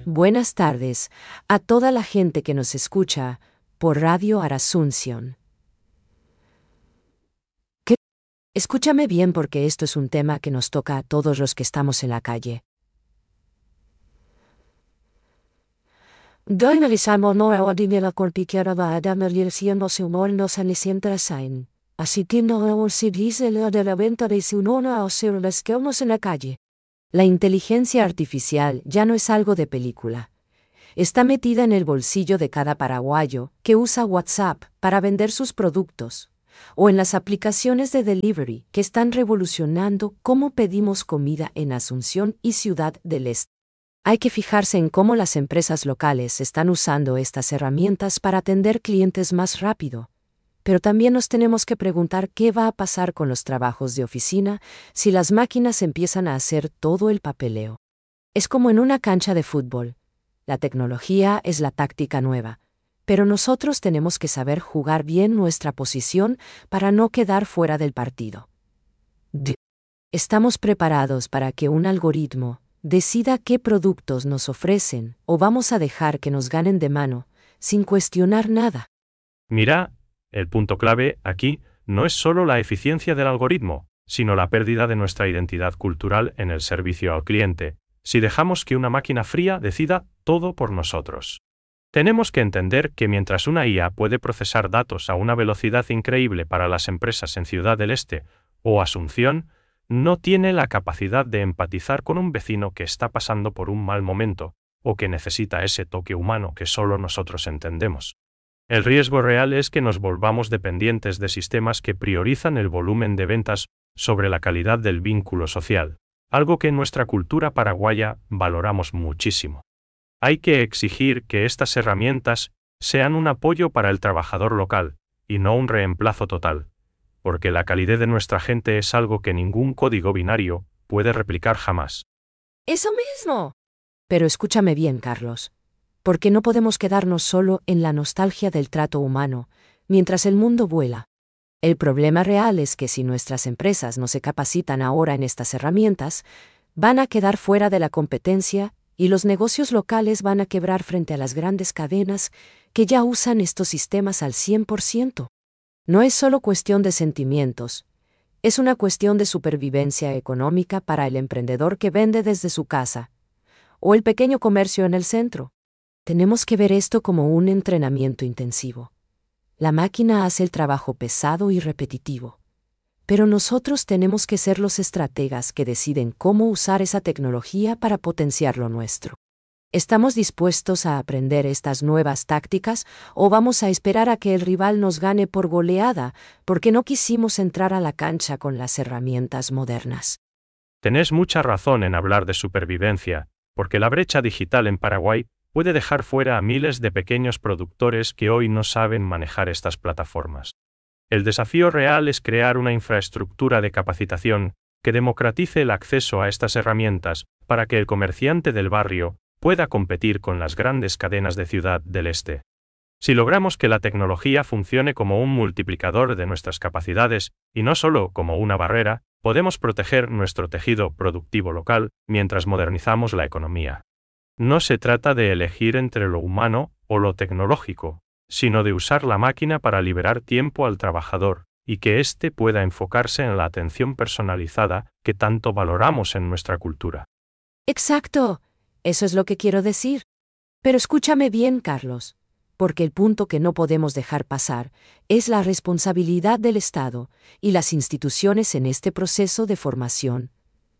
Buenas tardes a toda la gente que nos escucha por Radio Asunción. Escúchame bien porque esto es un tema que nos toca a todos los que estamos en la calle. Doy avisamos no a odime la corpiquera va a damer y el siendo su humor no se sienta sain. Así que no se dice lo de la venta de su nona o ser las que vamos en la calle. La inteligencia artificial ya no es algo de película. Está metida en el bolsillo de cada paraguayo que usa WhatsApp para vender sus productos, o en las aplicaciones de delivery que están revolucionando cómo pedimos comida en Asunción y Ciudad del Este. Hay que fijarse en cómo las empresas locales están usando estas herramientas para atender clientes más rápido. Pero también nos tenemos que preguntar qué va a pasar con los trabajos de oficina si las máquinas empiezan a hacer todo el papeleo. Es como en una cancha de fútbol. La tecnología es la táctica nueva, pero nosotros tenemos que saber jugar bien nuestra posición para no quedar fuera del partido. ¿Estamos preparados para que un algoritmo decida qué productos nos ofrecen o vamos a dejar que nos ganen de mano, sin cuestionar nada? Mira, el punto clave aquí no es solo la eficiencia del algoritmo, sino la pérdida de nuestra identidad cultural en el servicio al cliente, si dejamos que una máquina fría decida todo por nosotros. Tenemos que entender que mientras una IA puede procesar datos a una velocidad increíble para las empresas en Ciudad del Este o Asunción, no tiene la capacidad de empatizar con un vecino que está pasando por un mal momento o que necesita ese toque humano que solo nosotros entendemos. El riesgo real es que nos volvamos dependientes de sistemas que priorizan el volumen de ventas sobre la calidad del vínculo social, algo que en nuestra cultura paraguaya valoramos muchísimo. Hay que exigir que estas herramientas sean un apoyo para el trabajador local, y no un reemplazo total, porque la calidez de nuestra gente es algo que ningún código binario puede replicar jamás. ¡Eso mismo! Pero escúchame bien, Carlos. Porque no podemos quedarnos solo en la nostalgia del trato humano, mientras el mundo vuela. El problema real es que si nuestras empresas no se capacitan ahora en estas herramientas, van a quedar fuera de la competencia y los negocios locales van a quebrar frente a las grandes cadenas que ya usan estos sistemas al 100%. No es solo cuestión de sentimientos, es una cuestión de supervivencia económica para el emprendedor que vende desde su casa, o el pequeño comercio en el centro. Tenemos que ver esto como un entrenamiento intensivo. La máquina hace el trabajo pesado y repetitivo. Pero nosotros tenemos que ser los estrategas que deciden cómo usar esa tecnología para potenciar lo nuestro. ¿Estamos dispuestos a aprender estas nuevas tácticas o vamos a esperar a que el rival nos gane por goleada porque no quisimos entrar a la cancha con las herramientas modernas? Tenés mucha razón en hablar de supervivencia, porque la brecha digital en Paraguay puede dejar fuera a miles de pequeños productores que hoy no saben manejar estas plataformas. El desafío real es crear una infraestructura de capacitación que democratice el acceso a estas herramientas para que el comerciante del barrio pueda competir con las grandes cadenas de Ciudad del Este. Si logramos que la tecnología funcione como un multiplicador de nuestras capacidades y no solo como una barrera, podemos proteger nuestro tejido productivo local mientras modernizamos la economía. No se trata de elegir entre lo humano o lo tecnológico, sino de usar la máquina para liberar tiempo al trabajador y que éste pueda enfocarse en la atención personalizada que tanto valoramos en nuestra cultura. Exacto, eso es lo que quiero decir. Pero escúchame bien, Carlos, porque el punto que no podemos dejar pasar es la responsabilidad del Estado y las instituciones en este proceso de formación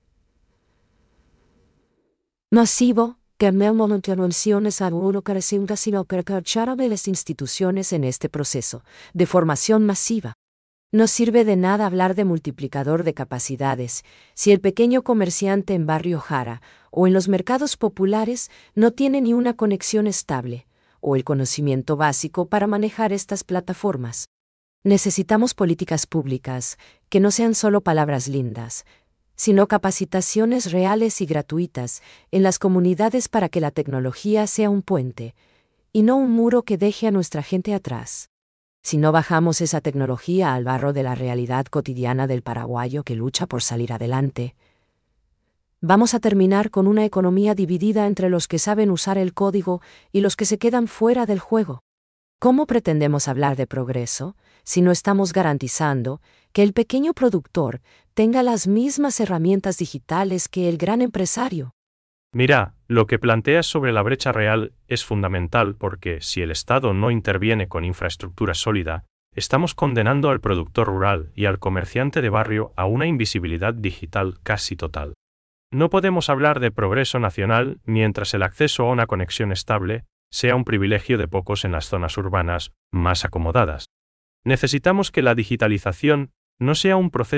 masivo. Que me intervenciones a uno que reciba sino percachar de las instituciones en este proceso de formación masiva. No sirve de nada hablar de multiplicador de capacidades si el pequeño comerciante en Barrio Jara o en los mercados populares no tiene ni una conexión estable o el conocimiento básico para manejar estas plataformas. Necesitamos políticas públicas que no sean solo palabras lindas, sino capacitaciones reales y gratuitas en las comunidades para que la tecnología sea un puente, y no un muro que deje a nuestra gente atrás. Si no bajamos esa tecnología al barro de la realidad cotidiana del paraguayo que lucha por salir adelante, Vamos a terminar con una economía dividida entre los que saben usar el código y los que se quedan fuera del juego. ¿Cómo pretendemos hablar de progreso si no estamos garantizando que el pequeño productor tenga las mismas herramientas digitales que el gran empresario? Mira, lo que planteas sobre la brecha real es fundamental porque si el Estado no interviene con infraestructura sólida, estamos condenando al productor rural y al comerciante de barrio a una invisibilidad digital casi total. No podemos hablar de progreso nacional mientras el acceso a una conexión estable sea un privilegio de pocos en las zonas urbanas más acomodadas. Necesitamos que la digitalización no sea un proceso